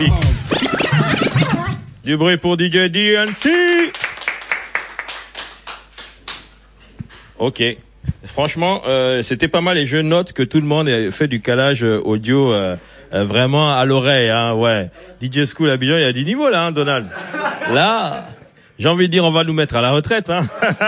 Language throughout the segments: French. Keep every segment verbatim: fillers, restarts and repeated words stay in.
Du bruit pour D J D N C. Ok. Franchement, euh, c'était pas mal et je note que tout le monde a fait du calage audio euh, euh, vraiment à l'oreille. Hein, ouais. D J School Abidjan, il y a du niveau là, hein, Donald. Là, j'ai envie de dire, on va nous mettre à la retraite. Hein.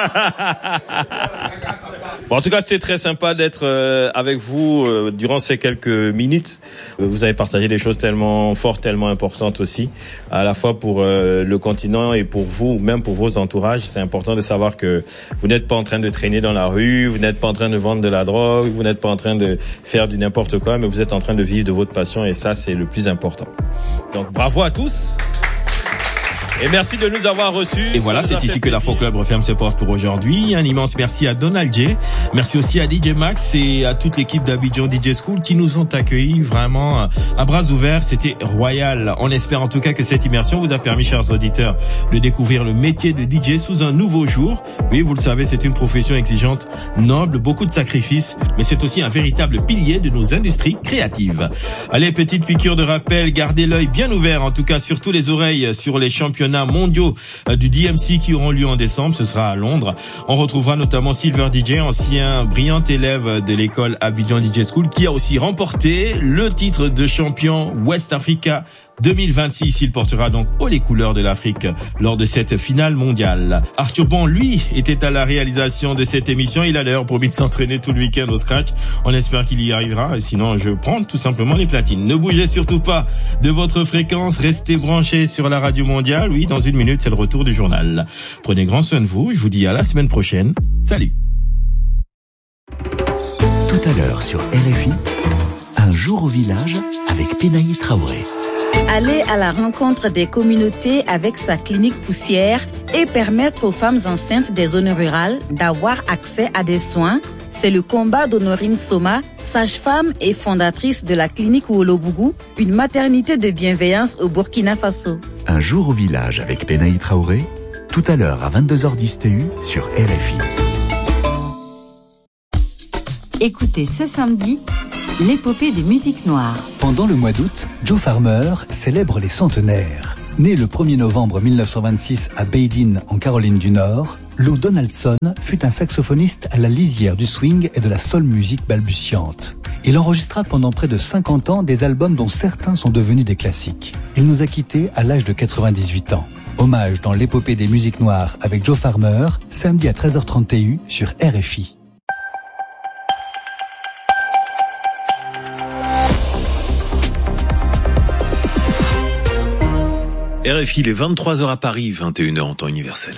Bon, en tout cas, c'était très sympa d'être euh, avec vous euh, durant ces quelques minutes. Vous avez partagé des choses tellement fortes, tellement importantes aussi, à la fois pour euh, le continent et pour vous, même pour vos entourages. C'est important de savoir que vous n'êtes pas en train de traîner dans la rue, vous n'êtes pas en train de vendre de la drogue, vous n'êtes pas en train de faire du n'importe quoi, mais vous êtes en train de vivre de votre passion et ça, c'est le plus important. Donc, bravo à tous. Et merci de nous avoir reçus. Et voilà, c'est ici que l'Afro Club referme ses portes pour aujourd'hui. Un immense merci à Donald J. Merci aussi à D J Max et à toute l'équipe d'Abidjan D J School qui nous ont accueillis vraiment à bras ouverts. C'était royal. On espère en tout cas que cette immersion vous a permis, chers auditeurs, de découvrir le métier de D J sous un nouveau jour. Oui, vous le savez, c'est une profession exigeante, noble, beaucoup de sacrifices, mais c'est aussi un véritable pilier de nos industries créatives. Allez, petite piqûre de rappel, gardez l'œil bien ouvert, en tout cas surtout les oreilles, sur les championnats mondiaux du D M C qui auront lieu en décembre. Ce sera à Londres. On retrouvera notamment Silver D J, ancien brillant élève de l'école Abidjan D J School, qui a aussi remporté le titre de champion West Africa deux mille vingt-six. Il portera donc haut les couleurs de l'Afrique lors de cette finale mondiale. Arthur Bon, lui, était à la réalisation de cette émission. Il a d'ailleurs promis de s'entraîner tout le week-end au scratch. On espère qu'il y arrivera. Sinon, je prends tout simplement les platines. Ne bougez surtout pas de votre fréquence. Restez branchés sur la radio mondiale. Oui, dans une minute, c'est le retour du journal. Prenez grand soin de vous. Je vous dis à la semaine prochaine. Salut. Tout à l'heure sur R F I, un jour au village avec Penaï Traoré. Aller à la rencontre des communautés avec sa clinique poussière et permettre aux femmes enceintes des zones rurales d'avoir accès à des soins, c'est le combat d'Honorine Soma, sage-femme et fondatrice de la clinique Wolobougou, une maternité de bienveillance au Burkina Faso. Un jour au village avec Penaï Traoré, tout à l'heure à vingt-deux heures dix T U sur R F I. Écoutez ce samedi l'épopée des musiques noires. Pendant le mois d'août, Joe Farmer célèbre les centenaires. Né le premier novembre mille neuf cent vingt-six à Badin, en Caroline du Nord, Lou Donaldson fut un saxophoniste à la lisière du swing et de la soul music balbutiante. Il enregistra pendant près de cinquante ans des albums dont certains sont devenus des classiques. Il nous a quittés à l'âge de quatre-vingt-dix-huit ans. Hommage dans l'épopée des musiques noires avec Joe Farmer, samedi à treize heures trente T U sur R F I. R F I, il est vingt-trois heures à Paris, vingt et une heures en temps universel.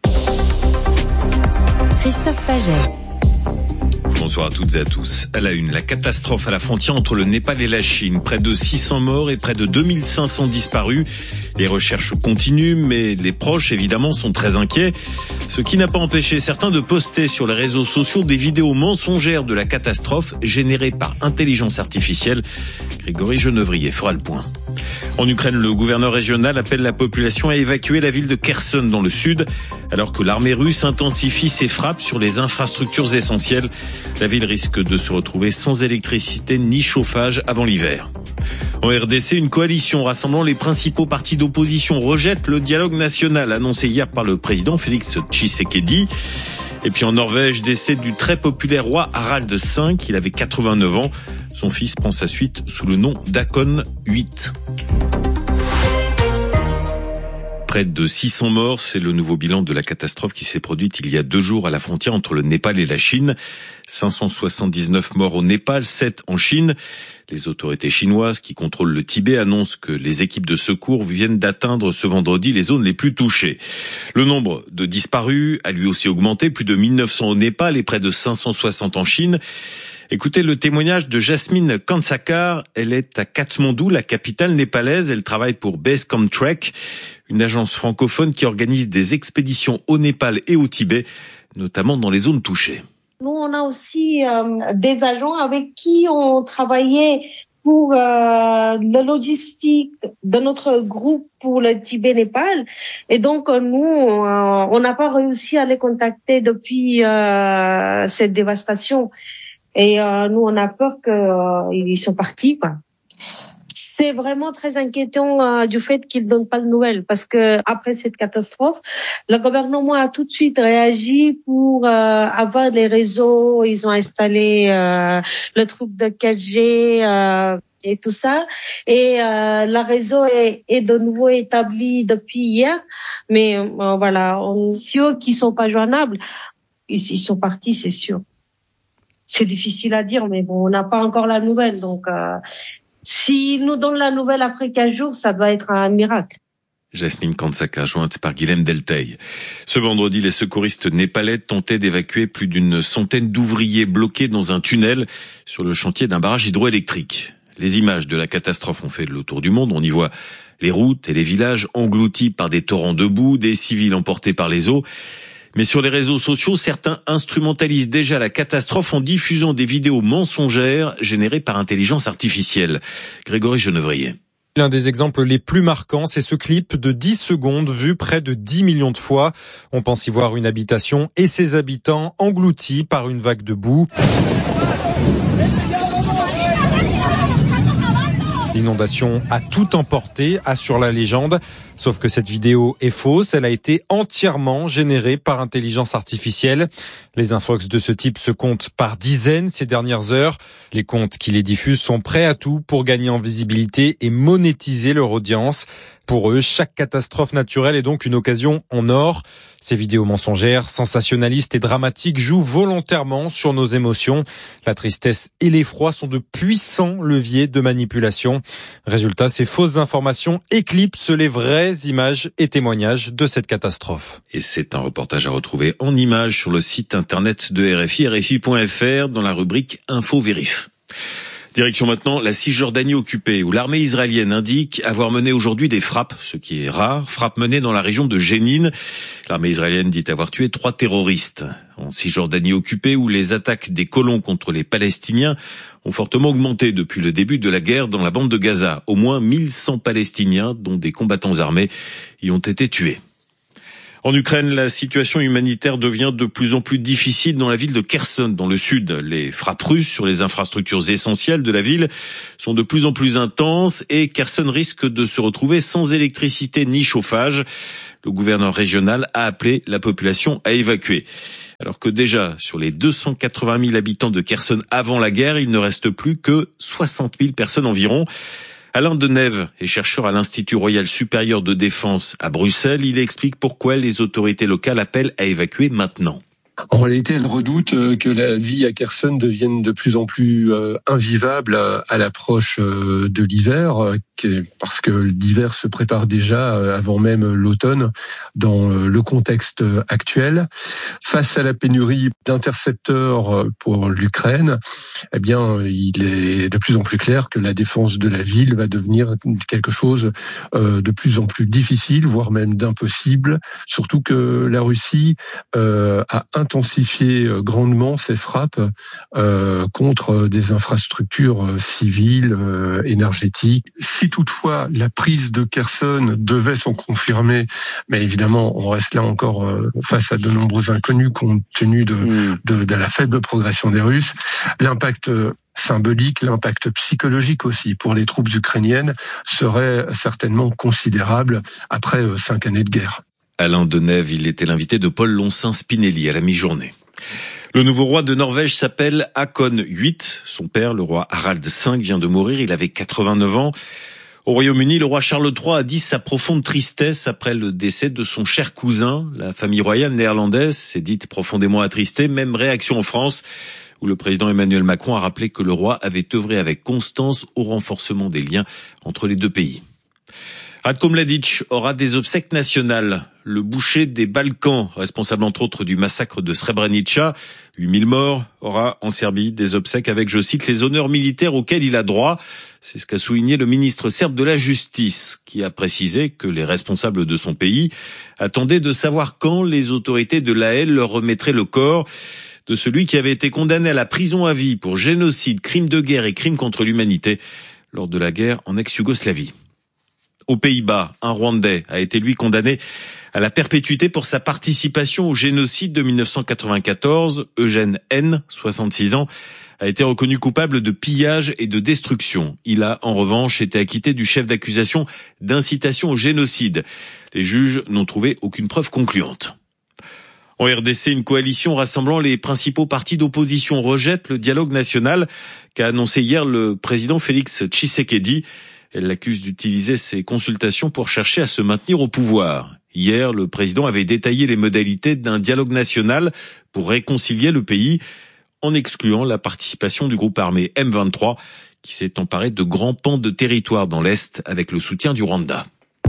Christophe Paget. Bonsoir à toutes et à tous. À la une, la catastrophe à la frontière entre le Népal et la Chine. Près de six cents morts et près de deux mille cinq cents disparus. Les recherches continuent, mais les proches, évidemment, sont très inquiets. Ce qui n'a pas empêché certains de poster sur les réseaux sociaux des vidéos mensongères de la catastrophe générées par intelligence artificielle. Grégory Genevrier fera le point. En Ukraine, le gouverneur régional appelle la population à évacuer la ville de Kherson dans le sud, alors que l'armée russe intensifie ses frappes sur les infrastructures essentielles. La ville risque de se retrouver sans électricité ni chauffage avant l'hiver. En R D C, une coalition rassemblant les principaux partis d'opposition rejette le dialogue national annoncé hier par le président Félix Tshisekedi. Et puis en Norvège, décès du très populaire roi Harald cinq, il avait quatre-vingt-neuf ans. Son fils prend sa suite sous le nom d'Hakon huit. Près de six cents morts, c'est le nouveau bilan de la catastrophe qui s'est produite il y a deux jours à la frontière entre le Népal et la Chine. cinq cent soixante-dix-neuf morts au Népal, sept en Chine. Les autorités chinoises qui contrôlent le Tibet annoncent que les équipes de secours viennent d'atteindre ce vendredi les zones les plus touchées. Le nombre de disparus a lui aussi augmenté, plus de mille neuf cents au Népal et près de cinq cent soixante en Chine. Écoutez le témoignage de Jasmine Kansakar. Elle est à Katmandou, la capitale népalaise. Elle travaille pour Basecamp Trek, une agence francophone qui organise des expéditions au Népal et au Tibet, notamment dans les zones touchées. Nous, on a aussi euh, des agents avec qui on travaillait pour euh, la logistique de notre groupe pour le Tibet-Népal. Et donc, nous, euh, on n'a pas réussi à les contacter depuis euh, cette dévastation. Et euh, nous, on a peur qu'ils euh, sont partis, quoi. c'est vraiment très inquiétant euh, du fait qu'ils donnent pas de nouvelles, parce que après cette catastrophe, le gouvernement a tout de suite réagi pour euh, avoir les réseaux. Ils ont installé euh, le truc de quatre G euh, et tout ça, et euh, le réseau est, est de nouveau établi depuis hier. Mais euh, voilà, on, ceux qui sont pas joignables, ils, ils sont partis, c'est sûr. C'est difficile à dire, mais bon, on n'a pas encore la nouvelle, donc. Euh, S'ils nous donnent la nouvelle après quinze jours, ça doit être un miracle. Jasmine Kansaka, jointe par Guilhem Delteil. Ce vendredi, les secouristes népalais tentaient d'évacuer plus d'une centaine d'ouvriers bloqués dans un tunnel sur le chantier d'un barrage hydroélectrique. Les images de la catastrophe ont fait le tour du monde. On y voit les routes et les villages engloutis par des torrents de boue, des civils emportés par les eaux. Mais sur les réseaux sociaux, certains instrumentalisent déjà la catastrophe en diffusant des vidéos mensongères générées par intelligence artificielle. Grégory Genevrier. L'un des exemples les plus marquants, c'est ce clip de dix secondes vu près de dix millions de fois. On pense y voir une habitation et ses habitants engloutis par une vague de boue. L'inondation a tout emporté, assure la légende. Sauf que cette vidéo est fausse, elle a été entièrement générée par intelligence artificielle. Les infox de ce type se comptent par dizaines ces dernières heures. Les comptes qui les diffusent sont prêts à tout pour gagner en visibilité et monétiser leur audience. Pour eux, chaque catastrophe naturelle est donc une occasion en or. Ces vidéos mensongères, sensationnalistes et dramatiques jouent volontairement sur nos émotions. La tristesse et l'effroi sont de puissants leviers de manipulation. Résultat, ces fausses informations éclipsent les vraies images et témoignages de cette catastrophe. Et c'est un reportage à retrouver en images sur le site internet de R F I, R F I point F R, dans la rubrique Info Vérif. Direction maintenant la Cisjordanie occupée, où l'armée israélienne indique avoir mené aujourd'hui des frappes, ce qui est rare, frappes menées dans la région de Jénine. L'armée israélienne dit avoir tué trois terroristes. En Cisjordanie occupée, où les attaques des colons contre les Palestiniens ont fortement augmenté depuis le début de la guerre dans la bande de Gaza. Au moins mille cent Palestiniens, dont des combattants armés, y ont été tués. En Ukraine, la situation humanitaire devient de plus en plus difficile dans la ville de Kherson, dans le sud. Les frappes russes sur les infrastructures essentielles de la ville sont de plus en plus intenses et Kherson risque de se retrouver sans électricité ni chauffage. Le gouverneur régional a appelé la population à évacuer. Alors que déjà, sur les deux cent quatre-vingt mille habitants de Kherson avant la guerre, il ne reste plus que soixante mille personnes environ. Alain Denève est chercheur à l'Institut Royal Supérieur de Défense à Bruxelles. Il explique pourquoi les autorités locales appellent à évacuer maintenant. En réalité, elle redoute que la vie à Kherson devienne de plus en plus invivable à l'approche de l'hiver, parce que l'hiver se prépare déjà avant même l'automne dans le contexte actuel. Face à la pénurie d'intercepteurs pour l'Ukraine, eh bien, il est de plus en plus clair que la défense de la ville va devenir quelque chose de plus en plus difficile, voire même d'impossible, surtout que la Russie a intensifier grandement ses frappes euh, contre des infrastructures civiles, euh, énergétiques. Si toutefois la prise de Kherson devait s'en confirmer, mais évidemment on reste là encore euh, face à de nombreux inconnus compte tenu de, mmh. de, de la faible progression des Russes, l'impact symbolique, l'impact psychologique aussi pour les troupes ukrainiennes serait certainement considérable après euh, cinq années de guerre. Alain Denève, il était l'invité de Paul Loncin-Spinelli à la mi-journée. Le nouveau roi de Norvège s'appelle Haakon huit. Son père, le roi Harald cinq, vient de mourir. Il avait quatre-vingt-neuf ans. Au Royaume-Uni, le roi Charles trois a dit sa profonde tristesse après le décès de son cher cousin. La famille royale néerlandaise s'est dite profondément attristée. Même réaction en France, où le président Emmanuel Macron a rappelé que le roi avait œuvré avec constance au renforcement des liens entre les deux pays. Ratko Mladic aura des obsèques nationales. Le boucher des Balkans, responsable entre autres du massacre de Srebrenica, huit mille morts, aura en Serbie des obsèques avec, je cite, les honneurs militaires auxquels il a droit. C'est ce qu'a souligné le ministre serbe de la Justice, qui a précisé que les responsables de son pays attendaient de savoir quand les autorités de l'A L leur remettraient le corps de celui qui avait été condamné à la prison à vie pour génocide, crime de guerre et crime contre l'humanité lors de la guerre en ex-Yougoslavie. Aux Pays-Bas, un Rwandais a été lui condamné à la perpétuité pour sa participation au génocide de dix-neuf cent quatre-vingt-quatorze. Eugène N, soixante-six ans, a été reconnu coupable de pillage et de destruction. Il a en revanche été acquitté du chef d'accusation d'incitation au génocide. Les juges n'ont trouvé aucune preuve concluante. En R D C, une coalition rassemblant les principaux partis d'opposition rejette le dialogue national qu'a annoncé hier le président Félix Tshisekedi. Elle l'accuse d'utiliser ces consultations pour chercher à se maintenir au pouvoir. Hier, le président avait détaillé les modalités d'un dialogue national pour réconcilier le pays, en excluant la participation du groupe armé M vingt-trois, qui s'est emparé de grands pans de territoire dans l'Est avec le soutien du Rwanda.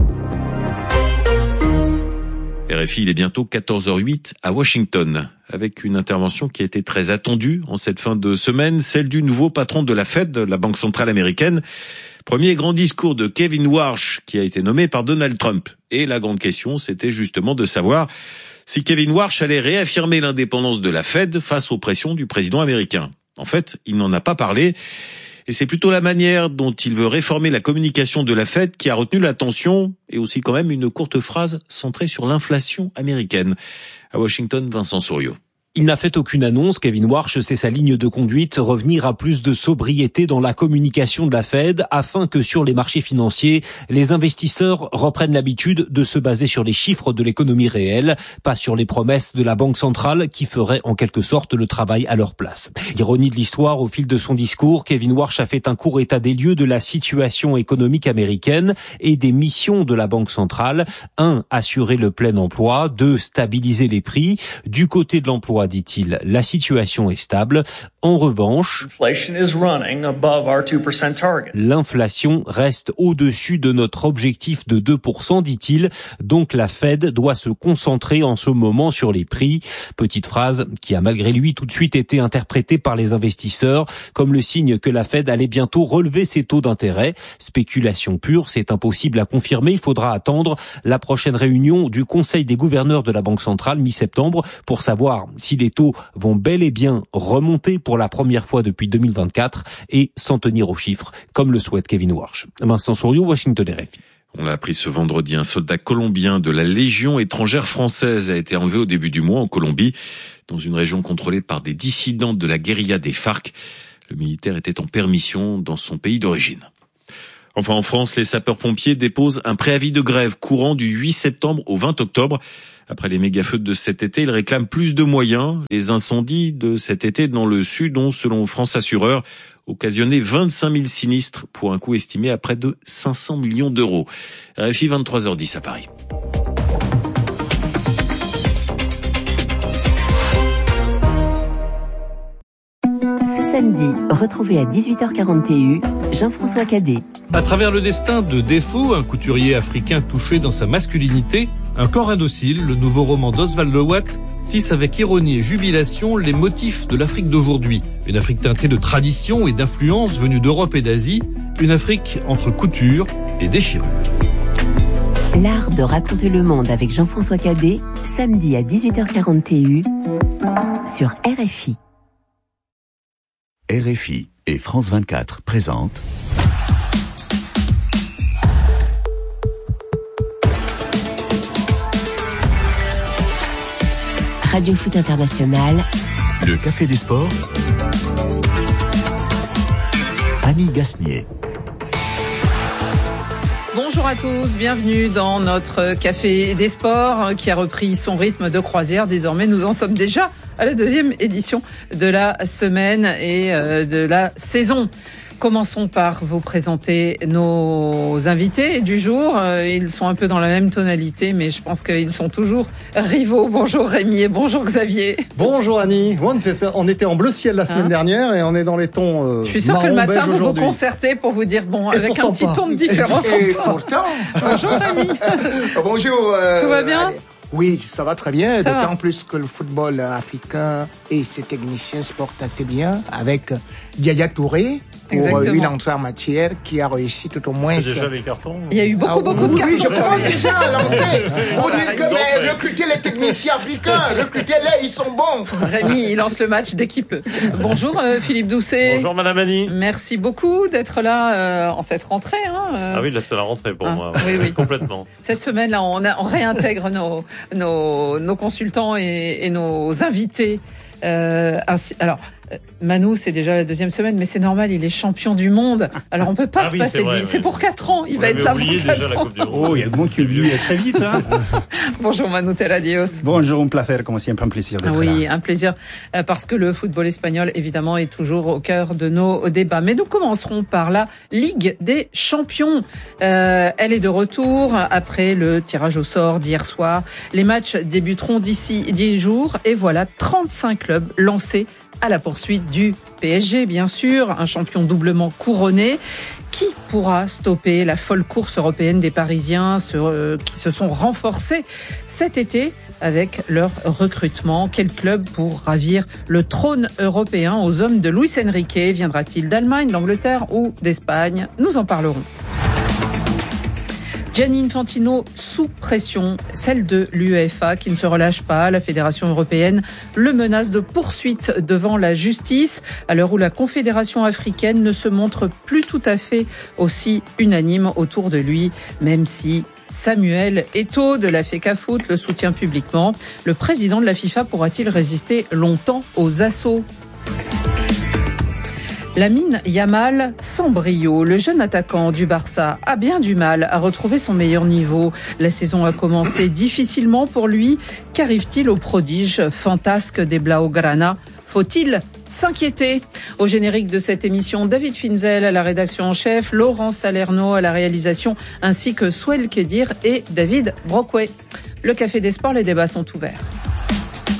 R F I, il est bientôt quatorze heures huit à Washington, avec une intervention qui a été très attendue en cette fin de semaine, celle du nouveau patron de la Fed, la Banque centrale américaine. Premier grand discours de Kevin Warsh, qui a été nommé par Donald Trump. Et la grande question, c'était justement de savoir si Kevin Warsh allait réaffirmer l'indépendance de la Fed face aux pressions du président américain. En fait, il n'en a pas parlé. Et c'est plutôt la manière dont il veut réformer la communication de la Fed qui a retenu l'attention, et aussi quand même une courte phrase centrée sur l'inflation américaine. À Washington, Vincent Souriau. Il n'a fait aucune annonce. Kevin Warsh, c'est sa ligne de conduite, revenir à plus de sobriété dans la communication de la Fed afin que sur les marchés financiers, les investisseurs reprennent l'habitude de se baser sur les chiffres de l'économie réelle, pas sur les promesses de la Banque centrale qui ferait en quelque sorte le travail à leur place. Ironie de l'histoire, au fil de son discours, Kevin Warsh a fait un court état des lieux de la situation économique américaine et des missions de la Banque centrale. Un, assurer le plein emploi. Deux, stabiliser les prix. Du côté de l'emploi, dit-il, la situation est stable. En revanche, l'inflation reste au-dessus de notre objectif de deux pour cent, dit-il. Donc la Fed doit se concentrer en ce moment sur les prix. Petite phrase qui a malgré lui tout de suite été interprétée par les investisseurs comme le signe que la Fed allait bientôt relever ses taux d'intérêt. Spéculation pure, c'est impossible à confirmer. Il faudra attendre la prochaine réunion du Conseil des gouverneurs de la Banque centrale mi-septembre pour savoir si les taux vont bel et bien remonter pour la première fois depuis deux mille vingt-quatre et s'en tenir aux chiffres, comme le souhaite Kevin Warsh. Vincent Souriau, Washington, R F I. On l'a appris ce vendredi, un soldat colombien de la Légion étrangère française a été enlevé au début du mois en Colombie, dans une région contrôlée par des dissidents de la guérilla des FARC. Le militaire était en permission dans son pays d'origine. Enfin, en France, les sapeurs-pompiers déposent un préavis de grève courant du huit septembre au vingt octobre. Après les méga-feux de cet été, ils réclament plus de moyens. Les incendies de cet été dans le sud ont, selon France Assureur, occasionné vingt-cinq mille sinistres pour un coût estimé à près de cinq cents millions d'euros. R F I, vingt-trois heures dix à Paris. Ce samedi, retrouvez à dix-huit heures quarante et un Jean-François Cadet. À travers le destin de Défaut, un couturier africain touché dans sa masculinité, Un corps indocile, le nouveau roman d'Oswald Lewatt, tisse avec ironie et jubilation les motifs de l'Afrique d'aujourd'hui. Une Afrique teintée de traditions et d'influences venues d'Europe et d'Asie, une Afrique entre couture et déchirure. L'art de raconter le monde avec Jean-François Cadet, samedi à dix-huit heures quarante et un sur R F I. R F I et France vingt-quatre présentent Radio Foot International. Le Café des Sports. Annie Gasnier. Bonjour à tous, bienvenue dans notre Café des Sports qui a repris son rythme de croisière. Désormais, nous en sommes déjà à la deuxième édition de la semaine et de la saison. Commençons par vous présenter nos invités du jour. Ils sont un peu dans la même tonalité, mais je pense qu'ils sont toujours rivaux. Bonjour Rémi et bonjour Xavier. Bonjour Annie. On était, on était en bleu ciel la semaine hein dernière et on est dans les tons euh, Je suis sûr que le matin vous vous concertez pour vous dire bon, et avec un petit pas. ton de différence. Et, et pourtant. Bonjour Rémi. Bonjour. Euh, Tout va bien? Oui, ça va très bien, ça d'autant va. plus que le football africain et ses techniciens se portent assez bien avec Yaya Touré, pour euh, une entrée en matière qui a réussi tout au moins. C'est déjà les cartons. Il y a eu beaucoup, ah, beaucoup oui, de cartons. Oui, je commence déjà à lancer. Pour dire que mais, recruter les techniciens africains, recruter-les, ils sont bons. Rémi, il lance le match dès qu'il peut. Bonjour euh, Philippe Doucet. Bonjour Madame Annie. Merci beaucoup d'être là euh, en cette rentrée. Hein, euh... Ah oui, là c'est la rentrée pour ah, moi. Oui, oui. Complètement. Cette semaine, là, on, a, on réintègre nos, nos, nos consultants et, et nos invités. Euh, ainsi, alors, Manu, c'est déjà la deuxième semaine, mais c'est normal, il est champion du monde. Alors, on peut pas ah se oui, passer de lui. Oui. C'est pour quatre ans. Il Vous va être là pour quatre ans. Oh, il y a de monde qui oublie très vite. Hein. Bonjour Manu Terradios. Bonjour, un plaisir, comme siempre, un plaisir d'être oui, là. Oui, un plaisir, parce que le football espagnol, évidemment, est toujours au cœur de nos débats. Mais nous commencerons par la Ligue des Champions. Euh, elle est de retour après le tirage au sort d'hier soir. Les matchs débuteront d'ici dix jours et voilà trente-cinq clubs lancés à la poursuite du P S G, bien sûr, un champion doublement couronné. Qui pourra stopper la folle course européenne des Parisiens sur, euh, qui se sont renforcés cet été avec leur recrutement? Quel club pour ravir le trône européen aux hommes de Luis Enrique? Viendra-t-il d'Allemagne, d'Angleterre ou d'Espagne? Nous en parlerons. Gianni Infantino sous pression, celle de l'UEFA qui ne se relâche pas. La Fédération européenne le menace de poursuite devant la justice à l'heure où la Confédération africaine ne se montre plus tout à fait aussi unanime autour de lui, même si Samuel Eto'o de la FECAFOOT le soutient publiquement. Le président de la FIFA pourra-t-il résister longtemps aux assauts ? Lamine Yamal sans brio. Le jeune attaquant du Barça a bien du mal à retrouver son meilleur niveau. La saison a commencé difficilement pour lui. Qu'arrive-t-il au prodige fantasque des Blaugrana? Faut-il s'inquiéter? Au générique de cette émission, David Finzel à la rédaction en chef, Laurent Salerno à la réalisation, ainsi que Swell Kedir et David Brockway. Le Café des Sports, les débats sont ouverts.